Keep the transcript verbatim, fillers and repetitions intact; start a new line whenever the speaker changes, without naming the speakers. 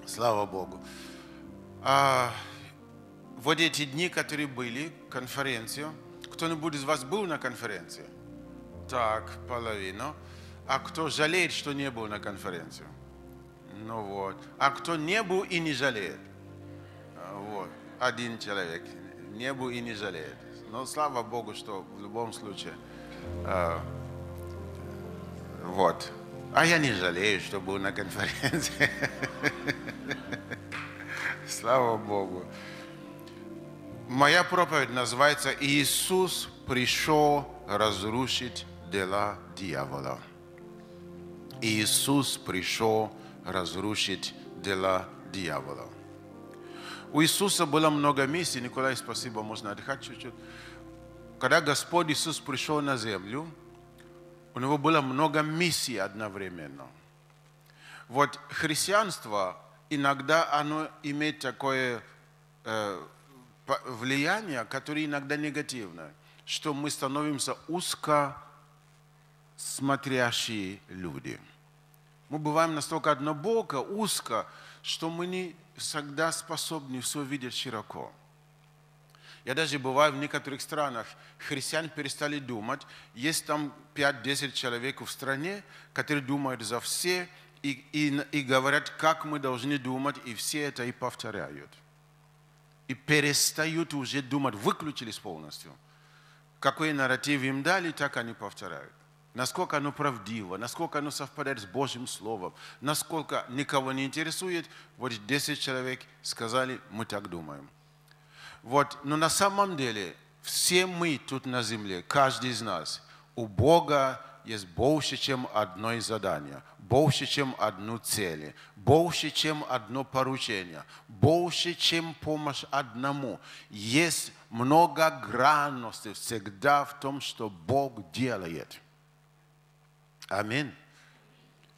Слава Богу. А, вот эти дни, которые были, конференцию. Кто-нибудь из вас был на конференции? Так, половину. А кто жалеет, что не был на конференции? Ну вот. А кто не был и не жалеет? А, Вот. Один человек. Не был и не жалеет. Но слава Богу, что в любом случае. а, Вот. А я не жалею, что был на конференции. Слава Богу. Моя проповедь называется «Иисус пришел разрушить дела дьявола». Иисус пришел разрушить дела дьявола. У Иисуса было много миссий. Николай, спасибо, можно отдыхать чуть-чуть. Когда Господь Иисус пришел на землю, у него было много миссий одновременно. Вот христианство иногда оно имеет такое э, влияние, которое иногда негативное, что мы становимся узко смотрящие люди. Мы бываем настолько однобоко, узко, что мы не всегда способны все видеть широко. Я даже бываю в некоторых странах, христиане перестали думать, есть там пять-десять человек в стране, которые думают за все и, и, и говорят, как мы должны думать, и все это и повторяют. И перестают уже думать, выключились полностью. Какой нарратив им дали, так они повторяют. Насколько оно правдиво, насколько оно совпадает с Божьим Словом, насколько никого не интересует, вот десять человек сказали, мы так думаем. Вот, но на самом деле, все мы тут на земле, каждый из нас, у Бога есть больше, чем одно задание, больше, чем одну цель, больше, чем одно поручение, больше, чем помощь одному. Есть многогранности всегда в том, что Бог делает. Аминь.